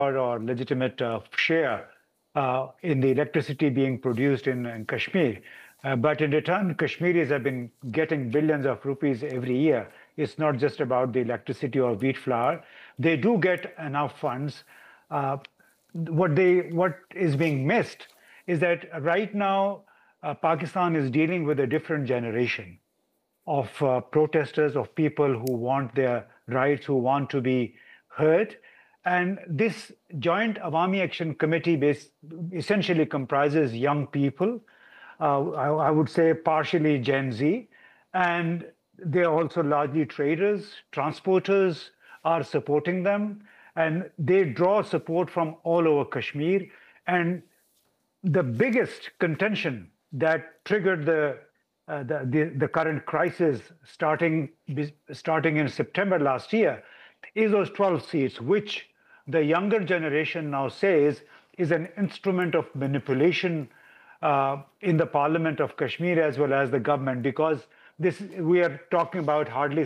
or legitimate share in the electricity being produced in Kashmir. But in return, Kashmiris have been getting billions of rupees every year. It's not just about the electricity or wheat flour. They do get enough funds. What is being missed is that right now, Pakistan is dealing with a different generation of protesters, of people who want their rights, who want to be heard. And this Joint Awami Action Committee essentially comprises young people, I would say partially Gen Z, and they're also largely traders, transporters are supporting them, and they draw support from all over Kashmir. And the biggest contention that triggered the current crisis starting in September last year is those 12 seats, which the younger generation now says is an instrument of manipulation in the Parliament of Kashmir as well as the government, because we are talking about hardly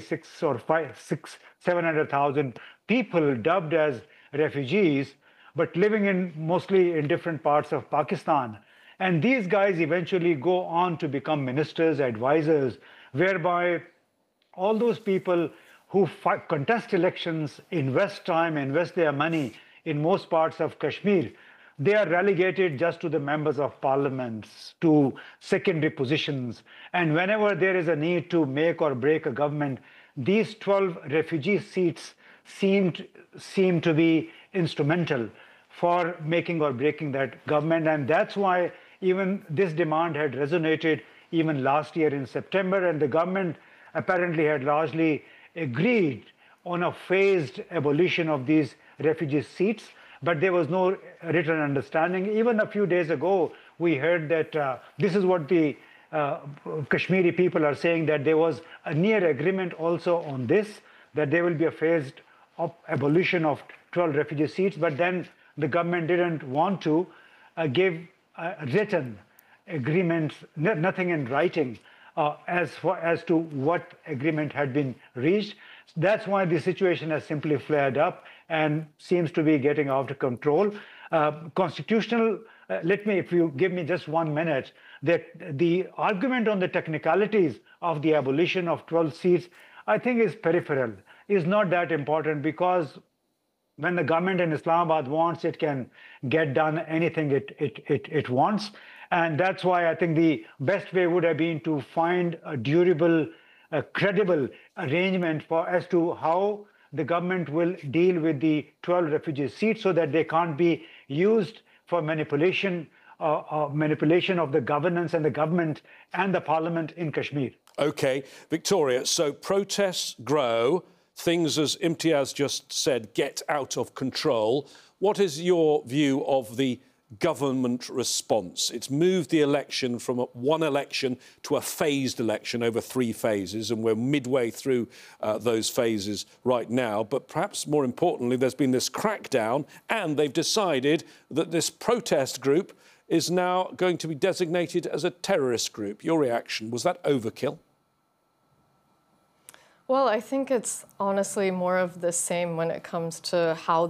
700,000 people dubbed as refugees, but living mostly in different parts of Pakistan. And these guys eventually go on to become ministers, advisors, whereby all those people who contest elections, invest time, invest their money in most parts of Kashmir, they are relegated just to the members of parliaments, to secondary positions. And whenever there is a need to make or break a government, these 12 refugee seats seem to be instrumental for making or breaking that government. And that's why even this demand had resonated even last year in September, and the government apparently had largely agreed on a phased abolition of these refugee seats, but there was no written understanding. Even a few days ago, we heard that this is what the Kashmiri people are saying, that there was a near agreement also on this, that there will be a phased abolition of 12 refugee seats, but then the government didn't want to give written agreements, nothing in writing as to what agreement had been reached. That's why the situation has simply flared up and seems to be getting out of control. Constitutional, if you give me just 1 minute, that the argument on the technicalities of the abolition of 12 seats, I think is peripheral, is not that important, because when the government in Islamabad wants, it can get done anything it wants. And that's why I think the best way would have been to find a durable, credible arrangement as to how the government will deal with the 12 refugee seats, so that they can't be used for manipulation of the governance and the government and the parliament in Kashmir. OK, Victoria, so protests grow. Things, as Imtiaz just said, get out of control. What is your view of the government response? It's moved the election from one election to a phased election over 3 phases, and we're midway through those phases right now. But perhaps more importantly, there's been this crackdown, and they've decided that this protest group is now going to be designated as a terrorist group. Your reaction, was that overkill? Well, I think it's honestly more of the same when it comes to how